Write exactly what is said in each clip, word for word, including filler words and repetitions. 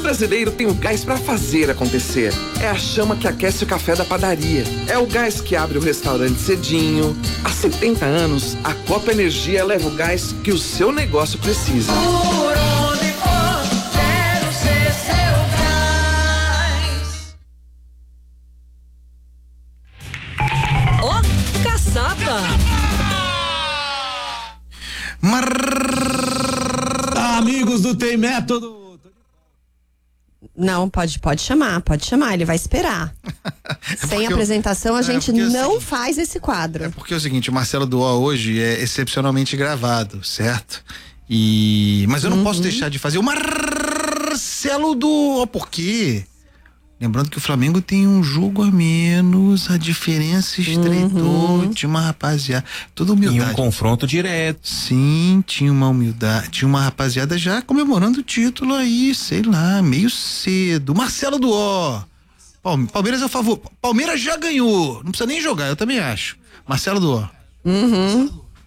brasileiro tem o gás pra fazer acontecer. É a chama que aquece o café da padaria. É o gás que abre o restaurante cedinho. Há setenta anos, a Copa Energia leva o gás que o seu negócio precisa. Por onde for, quero ser seu gás. Ô, caçapa! Mar... Amigos do Tem Método. Não, pode, pode chamar, pode chamar, ele vai esperar. é Sem apresentação, eu, a é gente não seguinte, faz esse quadro. É porque é o seguinte, o Marcelo Duó hoje é excepcionalmente gravado, certo? E mas eu não uhum. posso deixar de fazer o Marcelo Duó, por quê? Lembrando que o Flamengo tem um jogo a menos, a diferença estreitou, uhum. tinha uma rapaziada, toda humildade. E um confronto direto. Sim, tinha uma humildade, tinha uma rapaziada já comemorando o título aí, sei lá, meio cedo. Marcelo Duó, Palmeiras é a favor, Palmeiras já ganhou, não precisa nem jogar, eu também acho. Marcelo Duó. Uhum.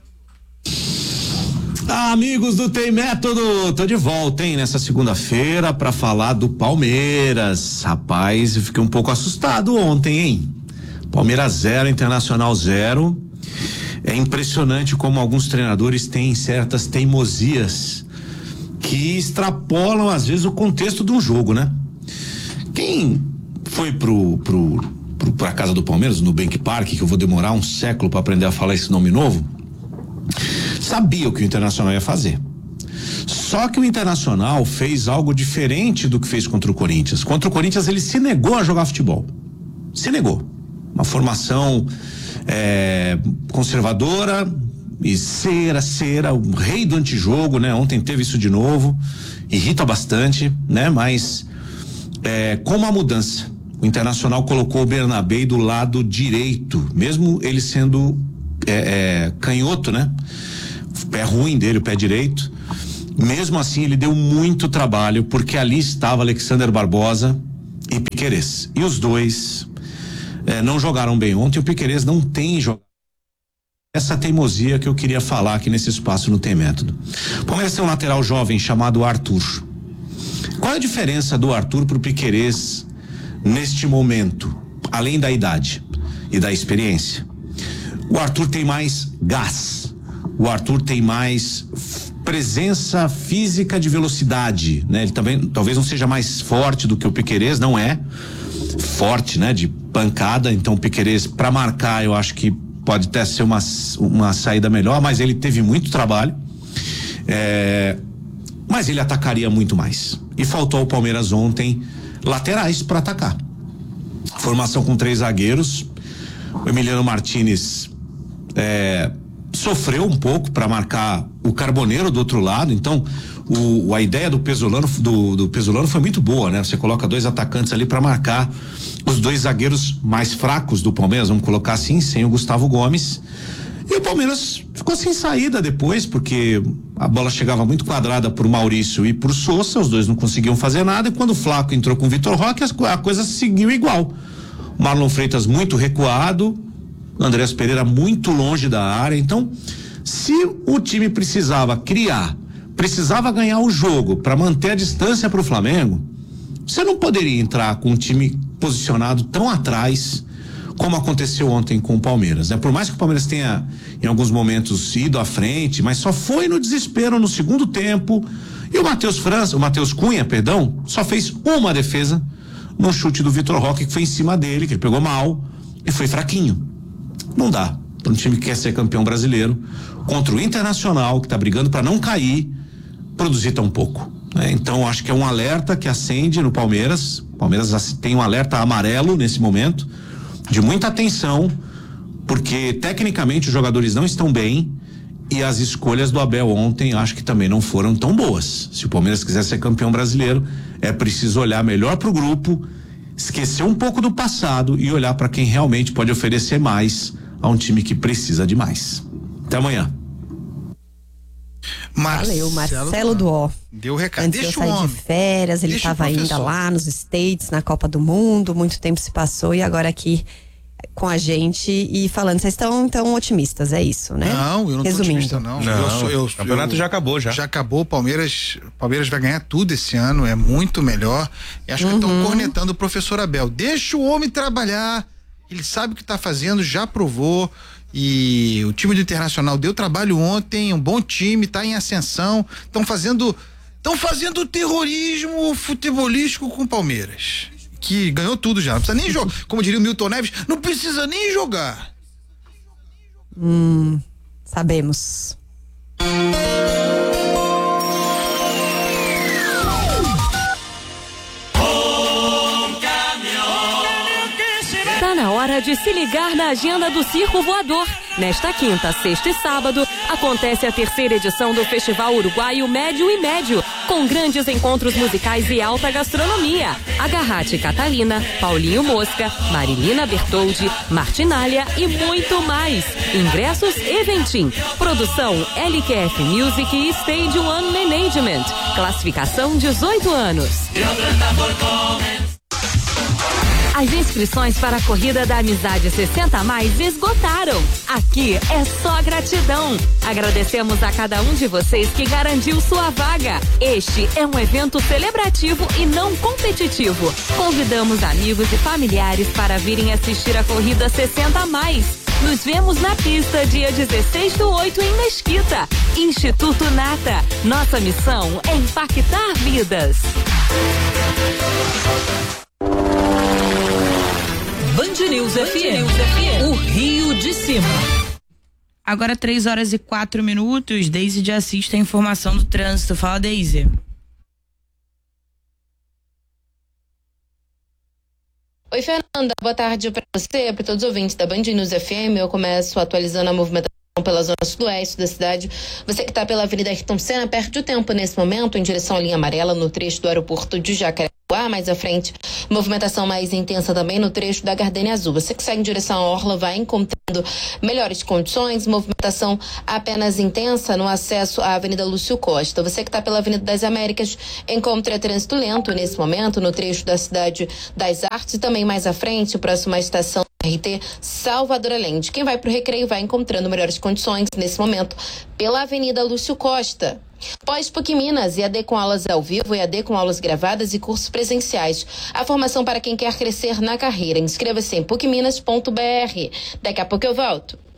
Amigos do Tem Método, tô de volta, hein, nessa segunda-feira pra falar do Palmeiras. Rapaz, eu fiquei um pouco assustado ontem, hein? Palmeiras zero, Internacional zero. É impressionante como alguns treinadores têm certas teimosias que extrapolam às vezes o contexto de um jogo, né? Quem foi pro, pro, pro pra casa do Palmeiras, no Nubank Park, que eu vou demorar um século pra aprender a falar esse nome novo, sabia o que o Internacional ia fazer. Só que o Internacional fez algo diferente do que fez contra o Corinthians. Contra o Corinthians ele se negou a jogar futebol. Se negou. Uma formação é, conservadora e cera, cera, o rei do antijogo, né? Ontem teve isso de novo. Irrita bastante, né? Mas é, com uma mudança, o Internacional colocou o Bernabéu do lado direito, mesmo ele sendo é, é, canhoto, né? Pé ruim dele, o pé direito. Mesmo assim, ele deu muito trabalho, porque ali estava Alexander Barbosa e Piquerez. E os dois eh, não jogaram bem ontem. O Piquerez não tem jogado. Essa teimosia que eu queria falar aqui nesse espaço no Tem Método. O Palmeiras tem um lateral jovem chamado Arthur. Qual é a diferença do Arthur pro Piquerez neste momento, além da idade e da experiência? O Arthur tem mais gás. O Arthur tem mais presença física de velocidade, né? Ele também talvez não seja mais forte do que o Piquerez, não é forte, né? De pancada, então o Piquerez para marcar eu acho que pode até ser uma, uma saída melhor, mas ele teve muito trabalho, é, mas ele atacaria muito mais e faltou ao Palmeiras ontem laterais para atacar. Formação com três zagueiros, o Emiliano Martínez é, sofreu um pouco para marcar o Carboneiro do outro lado, então o, a ideia do Pesolano do, do Pesolano foi muito boa, né? Você coloca dois atacantes ali para marcar os dois zagueiros mais fracos do Palmeiras, vamos colocar assim, sem o Gustavo Gomes, e o Palmeiras ficou sem saída depois, porque a bola chegava muito quadrada por Maurício e por Sousa, os dois não conseguiam fazer nada, e quando o Flaco entrou com o Vitor Roque, a coisa seguiu igual. O Marlon Freitas muito recuado, Andreas Pereira muito longe da área. Então, se o time precisava criar, precisava ganhar o jogo para manter a distância para o Flamengo, você não poderia entrar com um time posicionado tão atrás como aconteceu ontem com o Palmeiras, né? Por mais que o Palmeiras tenha em alguns momentos ido à frente, mas só foi no desespero no segundo tempo, e o Matheus França, o Matheus Cunha, perdão, só fez uma defesa no chute do Vitor Roque, que foi em cima dele, que ele pegou mal e foi fraquinho. Não dá para um time que quer ser campeão brasileiro contra o Internacional, que está brigando para não cair, produzir tão pouco, né? Então acho que é um alerta que acende no Palmeiras. O Palmeiras tem um alerta amarelo nesse momento, de muita atenção, porque tecnicamente os jogadores não estão bem e as escolhas do Abel ontem acho que também não foram tão boas. Se o Palmeiras quiser ser campeão brasileiro, é preciso olhar melhor para o grupo, esquecer um pouco do passado e olhar para quem realmente pode oferecer mais a um time que precisa de mais. Até amanhã. Valeu, Marcelo Duó. Deu o recado. Antes Deixa de eu o sair homem. de férias, ele estava ainda lá nos States, na Copa do Mundo, muito tempo se passou e agora aqui com a gente e falando, vocês estão tão otimistas, é isso, né? Não, eu não Resumindo. tô otimista, não. Não, eu sou, eu, o campeonato eu, já acabou, já. Já acabou, o Palmeiras, Palmeiras vai ganhar tudo esse ano, é muito melhor. E acho que estão cornetando o professor Abel. Deixa o homem trabalhar, ele sabe o que tá fazendo, já provou. E o time do Internacional deu trabalho ontem, um bom time, tá em ascensão, estão fazendo estão fazendo terrorismo futebolístico com o Palmeiras, que ganhou tudo já, não precisa nem jogar, como diria o Milton Neves, não precisa nem jogar. Hum, sabemos. Tá na hora de se ligar na agenda do Circo Voador. Nesta quinta, sexta e sábado, acontece a terceira edição do Festival Uruguaio Médio e Médio, com grandes encontros musicais e alta gastronomia. Agarrate Catalina, Paulinho Mosca, Marilina Bertoldi, Martinália e muito mais. Ingressos Eventim. Produção L Q F Music e Stage One Management. Classificação dezoito anos. As inscrições para a Corrida da Amizade sessenta a mais esgotaram. Aqui é só gratidão. Agradecemos a cada um de vocês que garantiu sua vaga. Este é um evento celebrativo e não competitivo. Convidamos amigos e familiares para virem assistir a Corrida sessenta a mais. Nos vemos na pista dia dezesseis do oito em Mesquita. Instituto Nata. Nossa missão é impactar vidas. Band News F M, o Rio de Cima. Agora três horas e quatro minutos, Deise de Assis tem informação do trânsito. Fala, Deise. Oi, Fernanda, boa tarde para você, para todos os ouvintes da Band News F M. Eu começo atualizando a movimentação pela zona sudoeste da cidade. Você que está pela Avenida Ayrton Senna, perde o tempo nesse momento em direção à linha amarela no trecho do aeroporto de Jacarepaguá. Mais à frente, movimentação mais intensa também no trecho da Gardênia Azul. Você que segue em direção à Orla vai encontrando melhores condições, movimentação apenas intensa no acesso à Avenida Lúcio Costa. Você que está pela Avenida das Américas encontra trânsito lento nesse momento no trecho da Cidade das Artes e também mais à frente, próximo à estação R T Salvador Allende. Quem vai para o Recreio vai encontrando melhores condições nesse momento pela Avenida Lúcio Costa. Pós-PUC Minas, E A D com aulas ao vivo, E A D com aulas gravadas e cursos presenciais. A formação para quem quer crescer na carreira. Inscreva-se em puc minas ponto b r. Daqui a pouco eu volto.